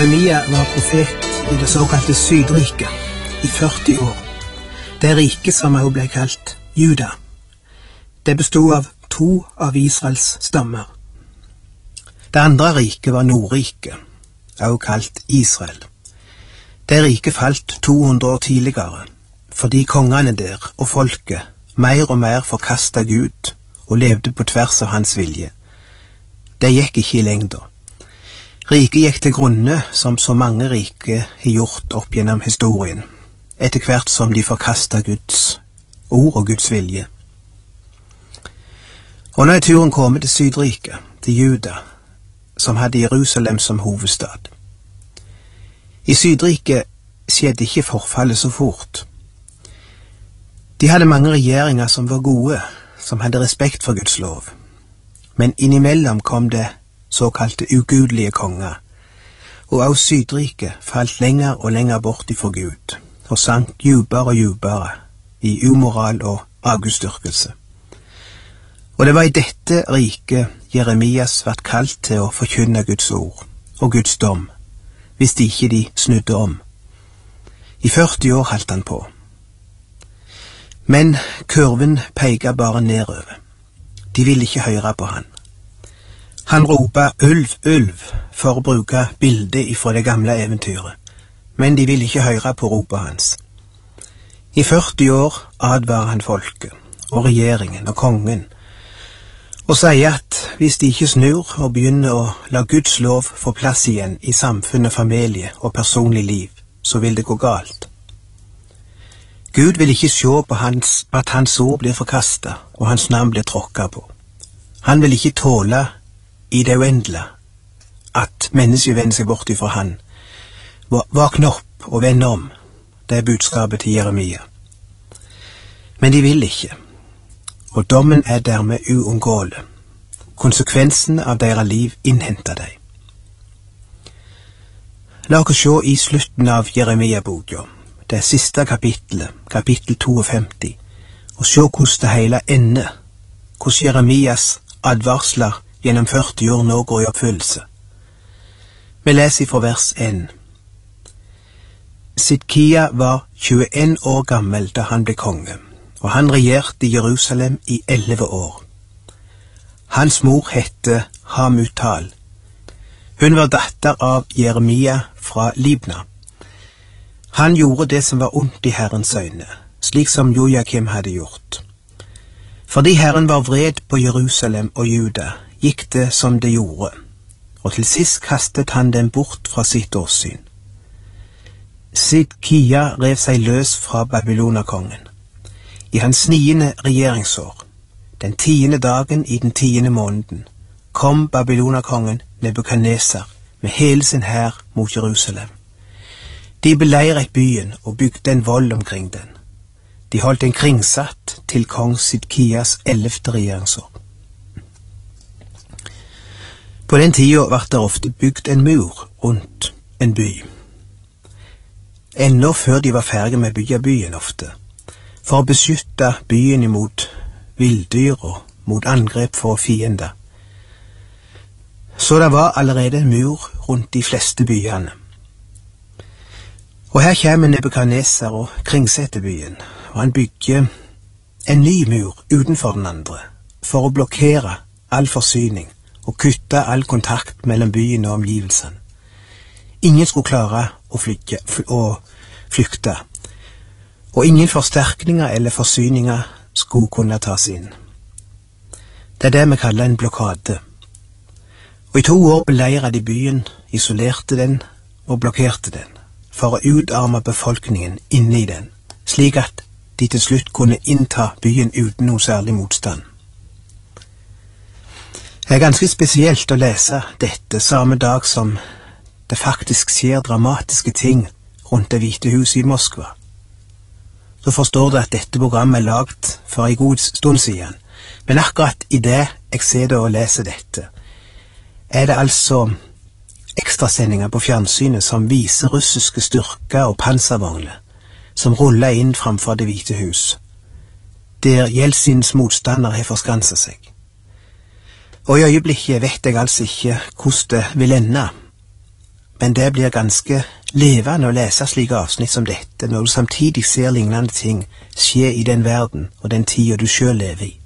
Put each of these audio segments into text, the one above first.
Jeremia var profet i det såkalte Sydriket i 40 år. Det riket som også ble kalt Juda. Det bestod av 2 av Israels stammer. Det andre riket var Nordriket, også kalt Israel. Det riket falt 200 år tidligere, fordi kongene der og folket mer og mer forkastet Gud og levde på tvers av hans vilje. Det gikk ikke i lengda. Riket gikk til grunne som så mange rike har gjort opp gjennom historien, etter hvert som de forkastet Guds ord og Guds vilje. Og nå er turen kommet til Sydriket, til Juda, som hadde Jerusalem som hovedstad. I Sydriket skjedde ikke forfallet så fort. De hadde mange regjeringer som var gode, som hadde respekt for Guds lov. Men innimellom kom det såkalte ugudelige konger, og også Sydriket falt lenger og lenger bort ifra Gud, og sank djupere og djupere i umoral og avgudsdyrkelse. Og det var i dette riket Jeremias ble kalt til å forkynne Guds ord og Guds dom, hvis de ikke snudde om. I 40 år holdt han på. Men kurven peker bare nedover. De ville ikke høre på han. Han ropet ulv, ulv, for å bruke bildet ifra det gamle eventyret, men de ville ikke høre på ropet hans. I 40 år advarer han folket, og regjeringen og kongen, og sier at hvis de ikke snur og begynner å la Guds lov få plass igjen i samfunnet, familie og personlig liv, så vil det gå galt. Gud vil ikke se på at hans ord blir forkastet og hans navn blir tråkket på. Han vil ikke tåle i det uendelige at mennesket vender seg bort ifra han. Våkne opp og vende om, det er budskapet til Jeremia. Men de vil ikke, og dommen er dermed uunngåelig. Konsekvensen av deres liv innhenter deg. La oss se i slutten av Jeremia-boka, det siste kapittelet, kapittel 52, og se hvordan det hele ender, hvordan Jeremias advarsler gjennom 40 år nå går i oppfyllelse. Vi leser fra vers 1. Sidkia var 21 år gammel da han ble konge, og han regjerte i Jerusalem i 11 år. Hans mor hette Hamutal. Hun var datter av Jeremia fra Libna. Han gjorde det som var ondt i Herrens øyne, slik som Joakim hadde gjort. Fordi Herren var vred på Jerusalem og Juda, gikk det som det gjorde, og til sist kastet han dem bort fra sitt åsyn. Sidkia rev seg løs fra Babylonakongen. I hans 9. regjeringsår, den 10. dagen i den 10. måneden, kom Babylonakongen Nebukadnesar med hele sin hær mot Jerusalem. De beleiret byen og bygde en vold omkring den. De holdt en kringsatt til kong Sidkias 11. regjeringsår. På den tiden ble det ofte bygd en mur rundt en by. Ennå før de var ferdige med å bygge byen ofte, for å beskytte byen imot villdyr og mot angrep fra fiender. Så det var allerede en mur rundt de fleste byene. Og her kommer Nebukadnesar og kringsetter byen, og han bygger en ny mur utenfor den andre, for å blokkere all forsyning og kutte all kontakt mellom byen og omgivelsene. Ingen skulle klare å flykte, og ingen forsterkninger eller forsyninger skulle kunne tas inn. Det er det vi kaller en blokade. Og i 2 år beleiret de byen, isolerte den og blokkerte den, for å utarme befolkningen inne i den, slik at de til slutt kunne innta byen uten noe særlig motstand. Det er ganske spesielt å lese dette samme dag som det faktisk skjer dramatiske ting rundt Det hvite huset i Moskva. Så forstår du at dette programmet er laget for en god stund siden, men akkurat i det jeg ser og leser dette, er det altså ekstrasendinger på fjernsynet som viser russiske styrker og panservogner som ruller inn framfor Det hvite hus, der Jeltsins motstandere har forskanset seg. Og i øyeblikket vet jeg altså ikke hvordan det vil ende. men det blir ganske levende å lese slike avsnitt som dette, når du samtidig ser lignende ting skje i den verden og den tida du selv lever i.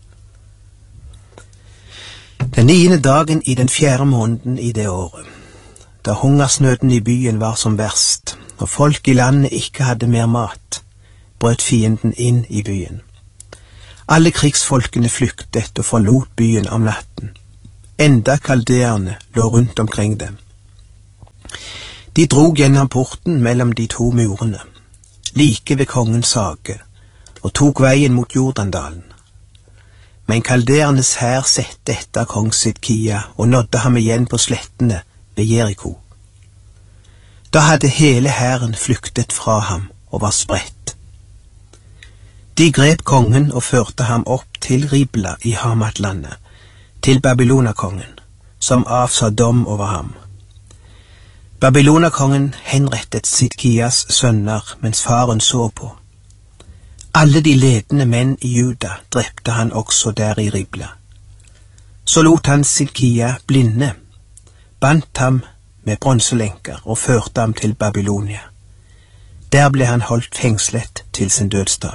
Den 9. dagen i den 4. måneden i det året, da hungersnøden i byen var som verst, og folk i landet ikke hadde mer mat, brøt fienden inn i byen. Alle krigsfolkene flyktet og forlot byen om natten. Enda kaldeerne lå rundt omkring dem. De drog gjennom porten mellom de to murene, like ved kongens hage, og tok veien mot Jordandalen. Men kaldeernes hær sette etter kong Sidkia og nådde ham igjen på slettene ved Jeriko. Da hadde hele hæren flyktet fra ham og var spredt. De grep kongen og førte ham opp til Ribla i Hamatlandet, til Babylonakongen, som avsa dom over ham. Babylonakongen henrettet Sidkias sønner mens faren så på. Alle de ledende menn i Juda drepte han også der i Ribla. Så lot han Sidkia blinde, bandt ham med bronselenker og førte ham til Babylonia. Der ble han holdt fengslet til sin dødsdag.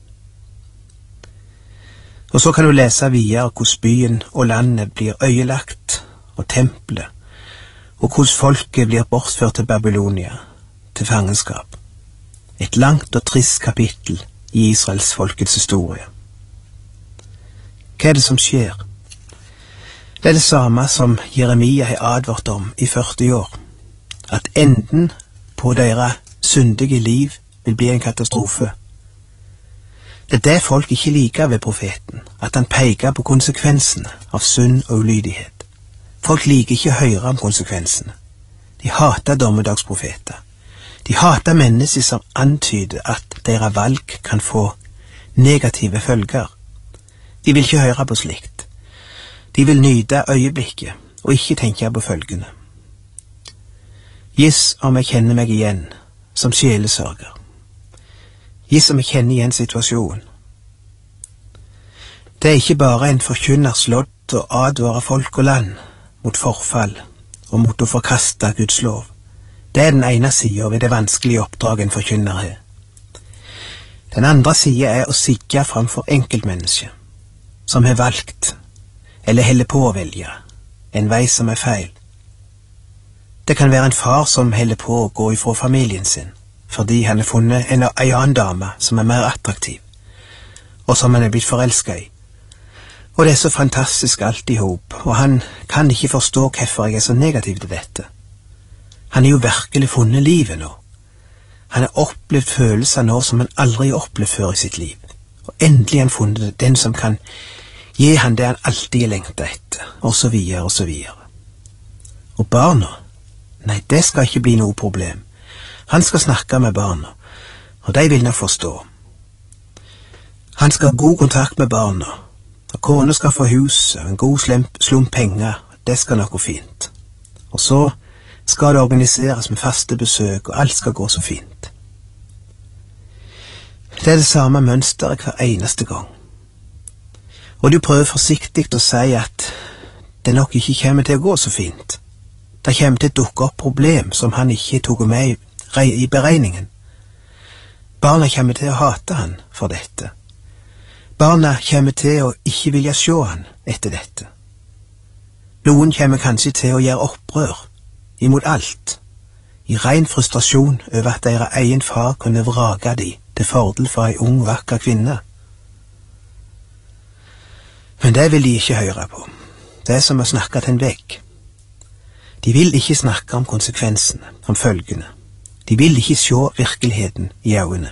Og så kan du lese videre hvordan byen og landet blir øyelagt, og tempelet, og hvordan folket blir bortført til Babylonia, til fangenskap. Et langt og trist kapittel i Israels folkets historie. Hva er det som skjer? Det er det samme som Jeremia har advart om i 40 år, at enden på deres syndige liv vil bli en katastrofe. Det er det folk ikke liker ved profeten, at han peker på konsekvensene av synd og ulydighet. Folk liker ikke å høre om konsekvensene. De hater dommedagsprofeter. De hater mennesker som antyder at deres valg kan få negative følger. De vil ikke høre på slikt. De vil nyte øyeblikket og ikke tenke på følgene. Giss om jeg kjenner meg igjen som sjelesørger. Giss om jeg kjenner igjen situasjonen. Det er ikke bare en forkynners lodd å advare folk og land mot forfall og mot å forkaste Guds lov. Det er den ene siden ved det vanskelige oppdraget en forkynner har. Den andre siden er å sigge framfor enkeltmennesker som har valgt, eller heller på å velge, en vei som er feil. Det kan være en far som heller på å gå ifra familien sin, fordi han har funnet en annen dame som er mer attraktiv, og som han er blitt forelsket i. Og det er så fantastisk alt i hop, og han kan ikke forstå hvorfor jeg er så negativ til dette. Han har jo virkelig funnet livet nå. Han har opplevd følelser nå som han aldri har opplevd før i sitt liv. Og endelig har han funnet den som kan gi han det han alltid har lengtet etter, og så videre og så videre. Og barna? Nei, det skal ikke bli noe problem. Han skal snakke med barna, og de vil nok forstå. Han skal ha god kontakt med barna, og kone skal få huset og en god slump penger, det skal nok gå fint. Og så skal det organiseres med faste besøk, og alt skal gå så fint. Det er det samme mønsteret hver eneste gang. Og du prøver forsiktig å si at det nok ikke kommer til å gå så fint. Det kommer til å dukke opp problem som han ikke tok med i beregningen. Barna kommer til å hate han for dette. Barna kommer til å ikke vilje se han etter dette. Noen kommer kanskje til å gjøre opprør imot alt, i ren frustrasjon over at deres egen far kunne vrake de til fordel for en ung, vakker kvinne. Men det vil de ikke høre på. Det er som å snakke til en vegg. De vil ikke snakke om konsekvensene, om følgene. De vil ikke se virkeligheten i øynene.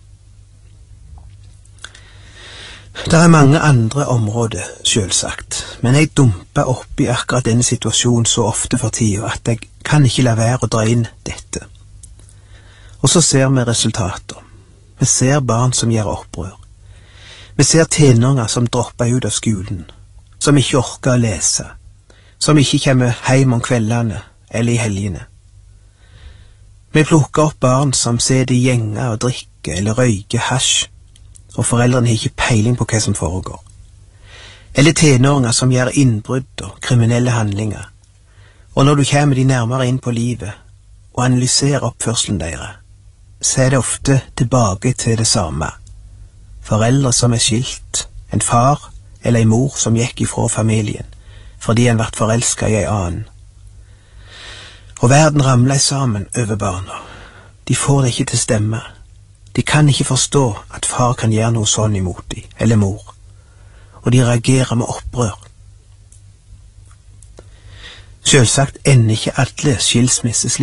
Det er mange andre områder, selvsagt, men jeg dumper opp i akkurat denne situasjonen så ofte for tida at jeg kan ikke la være å dra inn dette. Og så ser vi resultater. Vi ser barn som gjør opprør. Vi ser tenåringer som dropper ut av skolen, som ikke orker å lese, som ikke kommer hjem om kveldene eller i helgene. Vi plukker opp barn som sitter i gjenger og drikker eller røyker hasj, og foreldrene har ikke peiling på hva som foregår. Eller tenåringer som gjør innbrudd og kriminelle handlinger, Og når du kommer de nærmere inn på livet og analyserer oppførselen deres, så er det ofte tilbake til det samme. Foreldre som er skilt, en far eller en mor som gikk ifra familien fordi en ble forelsket i en annen. Og verden ramler sammen over barna. De får det ikke til stemme. De kan ikke forstå at far kan gjøre noe sånn imot dem, eller mor. Og de reagerer med opprør. Selvsagt ender ikke alle skilsmisser